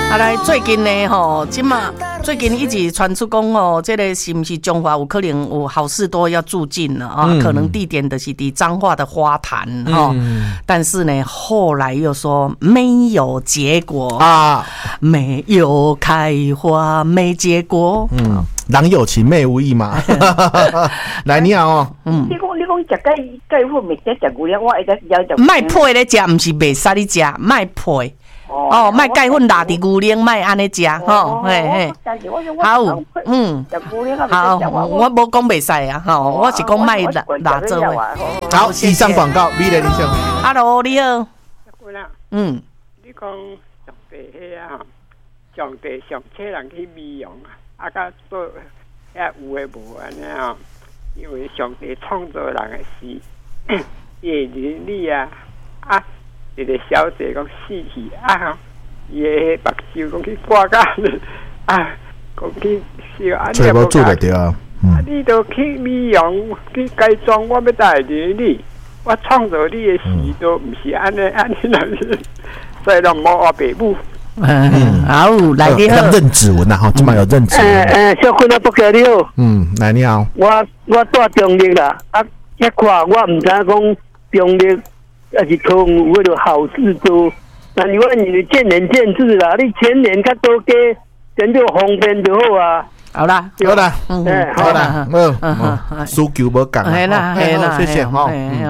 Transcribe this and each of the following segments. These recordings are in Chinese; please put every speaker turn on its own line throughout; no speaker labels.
啊，来最近呢，即嘛最近一直传出讲这个是不是中华有可能有好事多要住进了啊？可能地点就是伫彰化的花坛但是呢，后来又说没有结果啊，没有开花，没结果。
郎有情妹无意嘛。来，你好哦。
你讲食钙粉袂使食牛奶，我会使食。
卖配咧食，毋是袂使你食，卖配。卖钙粉拉伫牛奶，卖安尼食吼，嘿。好，好，我无讲袂使啊，我是讲卖拉做诶。
好，以上广告，美丽林兄。
Hello， 你好。
你讲上帝迄啊，上帝上车人去美容啊，甲做遐有诶无安尼啊，因为上帝创造人诶是伊伦理啊。一个小姐讲死去啊，伊个目睭讲去挂甲讲去烧啊，
找无做得着啊。
你都去美容去改装，我要带你，我创造你的事都唔是安尼人，所以就无我爸母。
好，来你好。
认指纹啊，哈，今晚有认指纹。
小坤啊，不客你好。
来你好。
我住中立啦，一看我唔知讲中立。要是可能有迄个好事多，那你问你见仁见智啦。你前年较多加研究方便就好啊。
好啦，
好啦，好啦，输球无讲啦，谢谢哈。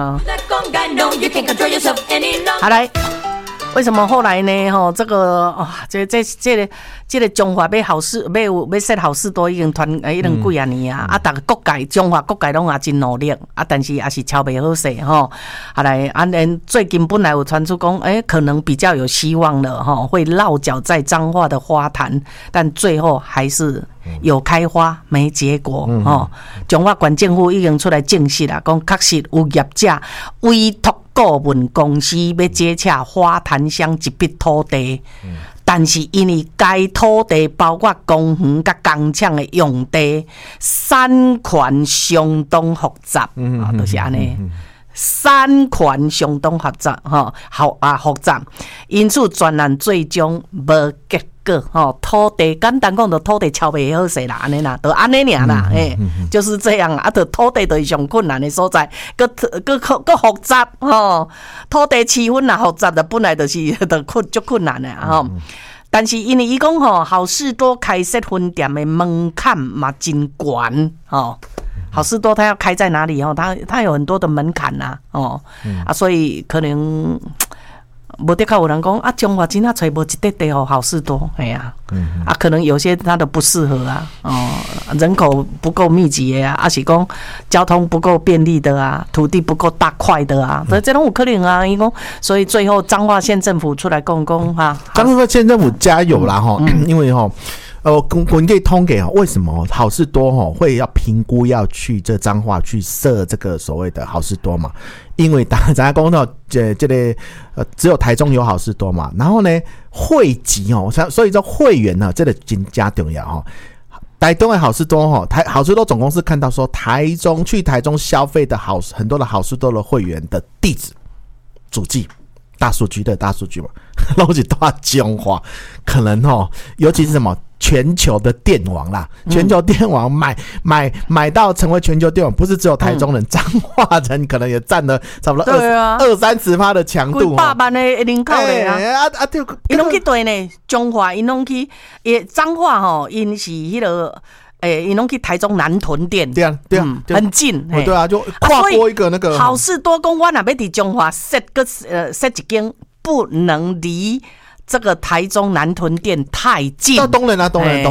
好来。为什么后来呢？这个这个中华要好事要设好事多已经已经几啊年啊！大家各界中华各界拢也真努力啊，但是也是超袂好势吼。后来最近本来有传出讲，可能比较有希望了会落脚在彰化的花坛，但最后还是有开花没结果中华县政府已经出来证实啦，讲确实有业者委托顾问公司要接洽花坛乡一笔土地，但是因为该土地包括公园甲工厂的用地，产权相当复杂，就是安尼。产权相当复杂，复杂，因此专案最终无结果，土地简单讲，就土地超袂好势啦，安尼啦，就安尼尔啦，就是这样啊，就土地就是上困难的所在，搁复杂，土地区分啊复杂的，本来就是就困难的但是因为伊讲好事多开设分店的门槛嘛真悬好事多它要开在哪里它有很多的门槛所以可能无得靠有人讲中华真啊找无一块地好事多，可能有些它的不适合人口不够密集的是讲交通不够便利的土地不够大块的所以这种有可能伊讲，所以最后彰化县政府出来讲
彰化县政府加油啦因为可以通给为什么好事多会要评估要去这彰化去设这个所谓的好事多嘛？因为大家讲到这个只有台中有好事多嘛，然后呢汇集所以说会员呢这个真加重要台中的好事多好事多总公司看到说去台中消费的很多的好事多的会员的地址主计大数据嘛，都是大中华，可能尤其是什么全球的电网啦，全球电网买到成为全球电网，不是只有台中人，彰化人可能也占了差不多20-30%的强度
，8万的人口嘞因拢去对呢，中华因拢去，彰化因是迄个。因拢去台中南屯店，
对啊，
很近，
对啊，就跨过一个那个
好事多公，我若要伫中华设一间，不能离这个台中南屯店太近。
当然，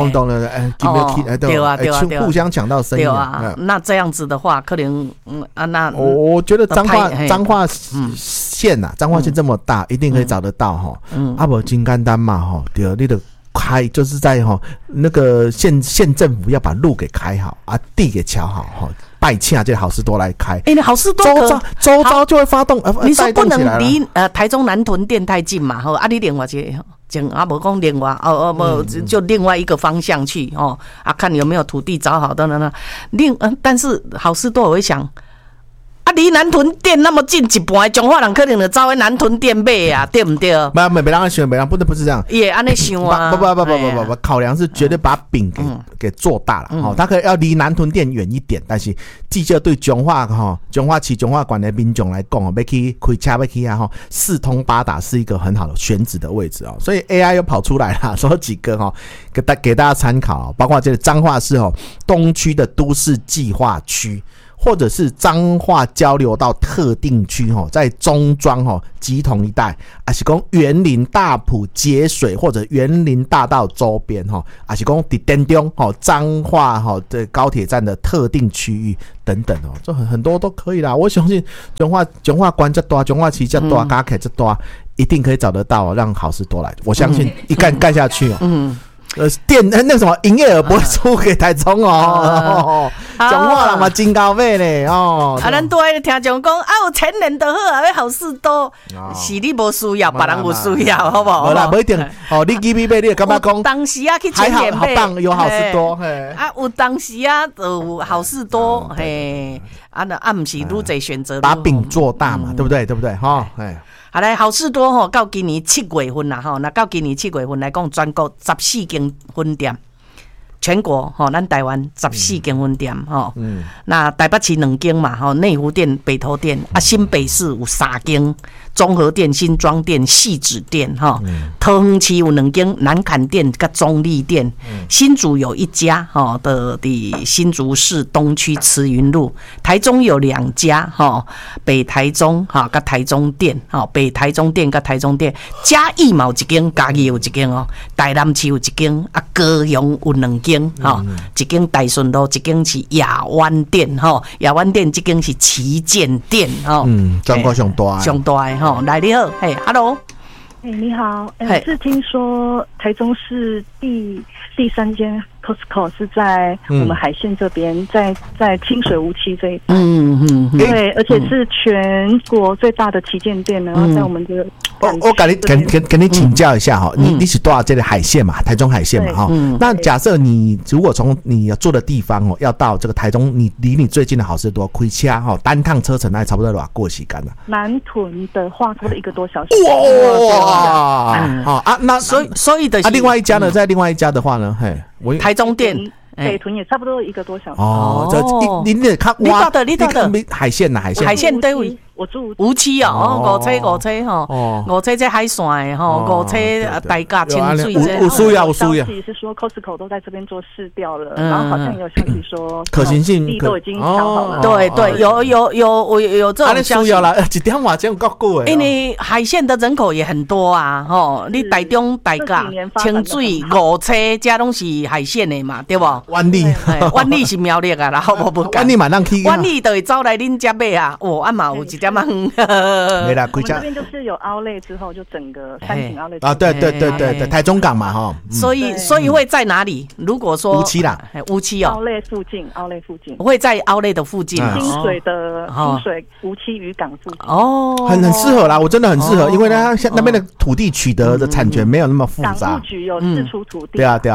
对啊，
互相抢到生意
啊。那这样子的话，可能那
我觉得彰化县呐，彰化县这么大，一定可以找得到不真简单嘛对，你的。就是在那个县政府要把路给开好地给敲好拜请这好事多来开。
好事多
周遭就会发动
你说不能离台中南屯店太近嘛你另外一个无讲另外就另外一个方向去看有没有土地找好的但是好事多我会想啊，离南屯店那么近一半，中华人可能就走去南屯店买啊，对不对？
没让他选，没让不是这样。
也安尼想啊。
不，考量是绝对把饼给做大了。哦，他可以要离南屯店远一点，但是至少对中华市中华馆的民众来讲，要去开车要去啊，四通八达是一个很好的选址的位置哦。所以 AI 又跑出来了，说几个给大家参考，包括这个彰化市东区的都市计划区。或者是彰化交流道特定区在中庄基隆一带，还是讲园林大埔节水或者园林大道周边还是讲在电中彰化的高铁站的特定区域等等这很多都可以啦。我相信中化关这大，中化区这大，加起来这大，一定可以找得到让好事多来。我相信一干下去店那什么营业额不会输给台中讲话了嘛，真高费嘞
咱都爱听众讲有钱人就好要好事多，是你无需要，别人有需要，好不好？
无啦，不一定你几笔买，你感觉讲
当时去前面
好棒，有好事多
有当时就好事多嘿，不是愈侪选择，
把饼做大嘛，对不对？
好来，好事多到今年7月份啦那到今年7月份来讲，全国14间分店，全国咱台湾14间分店那台北市2间嘛内湖店、北投店新北市有3间，中和店、新庄店、汐止店桃园市有2间，南崁店跟中立店，新竹有1家的新竹市东区慈云路，台中有2家北台中跟台中店北台中店跟台中店，嘉义嘛有1间，嘉义有1间台南市有1间高雄有2间一间大顺路，一间是亚湾店亚湾店这间是旗舰店
全国上大
的来你好，Hello。
你好，是听说台中市第3间 Costco 是在我们海线这边，在清水无期这一带，对，而且是全国最大的旗舰店，然后在我们这个。
我跟你请教一下你是多少这个海线嘛，台中海线嘛那假设你如果从你住的地方要到这个台中，你离你最近的好事多开车单趟车程那差不多多少过时间呢？
南屯的话，差不多1个多小时。
那
所以的
另外一家呢，在另外一家的话呢，
台中店。
北屯也差不多1个多小时。
你得看
哇，你到的
海线呐，
海线对位。
我住
无期五车这海线五车大价清水
有需要。
消息是说 Costco 都在这边做试调了，然后好像有消息说
可行性
地都已经挑好了。
对，有这种消息
啦，一点话真够久
因为海线的人口也很多啊，你台中大价清水五车这拢是海线的嘛，对不？
万里
是苗栗啊，然后
万里嘛让去，
万里就会走来恁家买啊，嘛有一点。
我们这边就是有 outlet 之后，就整个3井 outlet
对，台中港嘛
所以会在哪里？如果说
无期啦
，outlet
附近
会在 outlet 的附近，
清水无期渔港附近
很适合啦，我真的很适合，因为它那边的土地取得的产权没有那么复杂，
港务局有释出土地，
对啊，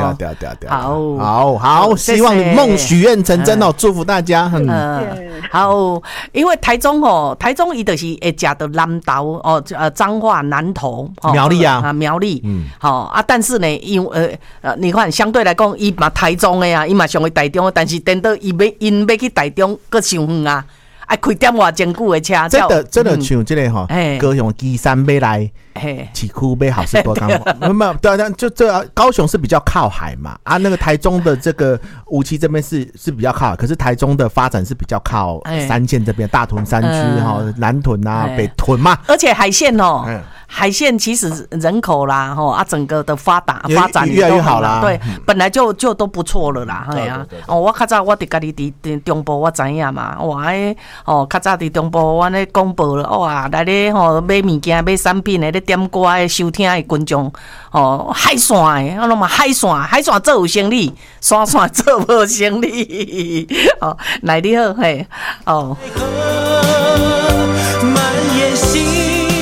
好，希望你梦许愿成真祝福大家，
好，因为台中伊就是会食到南投彰化南投
苗栗
苗栗但是呢因你看相对来讲伊嘛台中的伊嘛上为台中，但是等到因要去台中搁伤远啊，开点偌真久的车，
真的像这个高雄基山买来市区买好事多刚没有对就高雄是比较靠海嘛那个台中的这个无期这边是比较靠海，可是台中的发展是比较靠三线这边，大屯山区南屯北屯嘛，
而且海线海线其实人口啦整个的发展
越来越好啦，
对，本来就都不错了啦我较早我伫家己伫中部我知影嘛，较早伫中部我咧广播哇来咧买物件买产品咧点歌的收听的群众海线的我拢嘛海线做有生理，山线做无生理来你好蔓延心里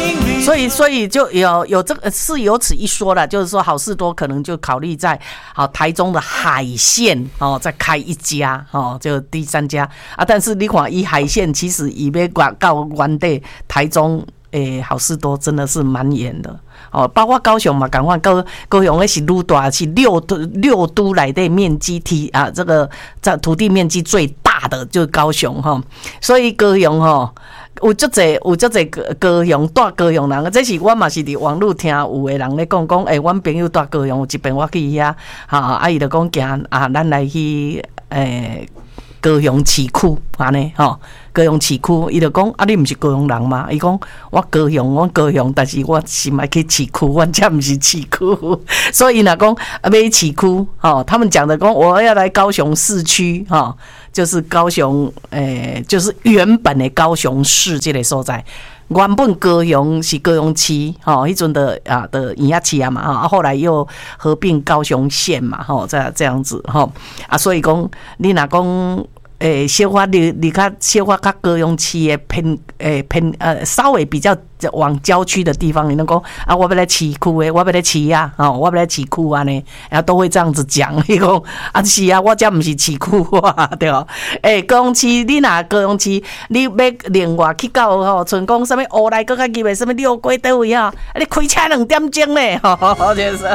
所以就有这个是有此一说啦，就是说好事多可能就考虑在台中的海线再开一家就第三家啊。但是你看以海线其实伊要到原地台中好事多真的是蛮远的包括高雄嘛，赶快高雄那是愈大，是六都内的面积这个在土地面积最大的就是高雄所以高雄有足侪高雄大高雄人，这是我嘛是伫网络听有的人咧讲，阮朋友大高雄有一遍我去遐伊就讲行咱来去高雄市区安尼高雄市区，伊就讲你毋是高雄人吗？伊讲我高雄，但是我是嘛去市区，我这毋是市区，所以若讲要市区他们讲的讲我要来高雄市区就是高雄就是原本的高雄市这个所在。原本高雄是高雄市迄阵的营业市嘛后来又合并高雄县嘛这样子所以讲你若讲小可你较小可较高雄市的偏稍微比较往郊区的地方，你能讲我要来市区的，我要来市我要来市区安尼，都会这样子讲。伊讲是我这不是市区对吧？高雄市你若高雄市，你要另外去到像讲什么乌来搁较入的什么六龟倒位你开车2点钟咧就是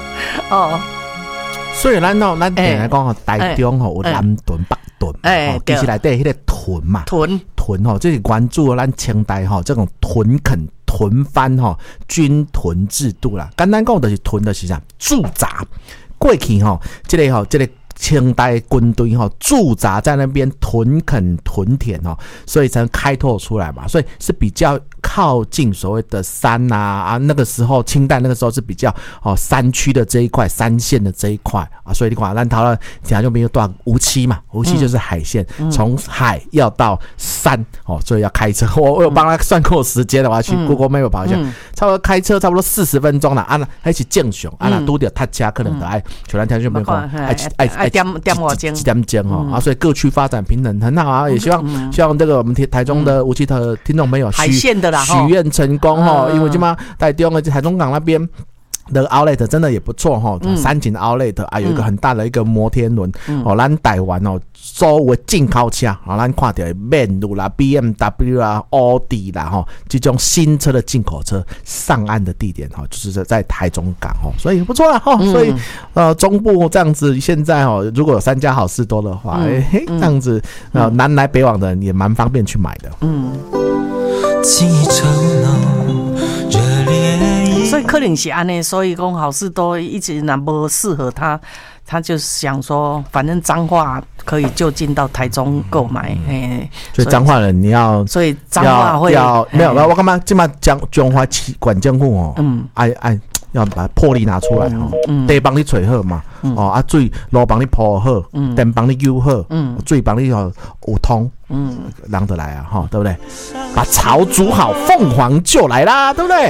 所以咱定来讲台中有南屯北屯其实内底迄个屯嘛屯这是关注咱清代这种屯垦屯番军屯制度啦。简单讲就是屯的是啥驻扎，过去这个清代军队驻扎在那边屯垦屯田所以才能开拓出来嘛，所以是比较靠近所谓的山那个时候清代那个时候是比较山区的这一块，山线的这一块所以你看咱讨论讲就没有多少无期嘛，无期就是海线，从海要到山所以要开车。我有帮他算过时间的，我要去 Google Map 跑一下，差不多开车差不多40分钟啦还是正常那拄着塞车可能就爱像咱听众朋友讲点我钟所以各区发展平衡很好也希望这个我们台中的无期的听众朋友
海线的啦
许愿成功因为现在台中的台中港那边的 outlet 真的也不错三井 outlet 有一个很大的一个摩天轮咱台湾周围进口车咱看到面路啦 BMW 啦奥迪啦这种新车的进口车上岸的地点就是在台中港所以不错啦所以中部这样子现在如果有3家好事多的话这样子南来北往的人也蛮方便去买的
所以可能是安尼，所以讲好事多一直不适合他就想说，反正彰化可以就近到台中购买，
所以彰化人你要，
所以彰化会
没有我干嘛这么讲中华管政府要把魄力拿出来地帮你找好嘛水路帮你铺好电帮你修好水帮你有通人就来对不对？把草煮好，凤凰就来啦，对不对？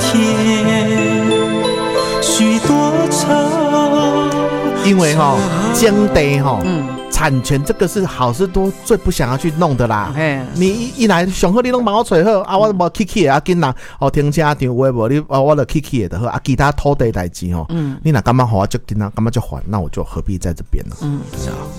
因为征地产权这个是好事多最不想要去弄的啦。你一来上好你拢帮我找好我无去的紧人停车场有无你我就去的好其他土地代志你若感觉好我就紧人感觉就烦，那我就何必在这边呢？